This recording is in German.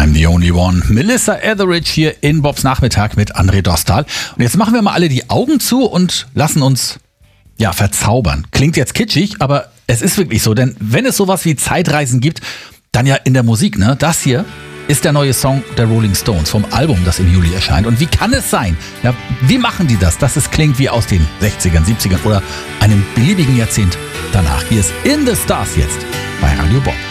I'm the only one. Melissa Etheridge hier in Bobs Nachmittag mit André Dostal. Und jetzt machen wir mal alle die Augen zu und lassen uns, verzaubern. Klingt jetzt kitschig, aber es ist wirklich so. Denn wenn es sowas wie Zeitreisen gibt, dann ja in der Musik, ne? Das hier ist der neue Song der Rolling Stones vom Album, das im Juli erscheint. Und wie kann es sein? Ja, wie machen die das, dass es klingt wie aus den 60ern, 70ern oder einem beliebigen Jahrzehnt danach? Hier ist In the Stars jetzt bei Radio Bob.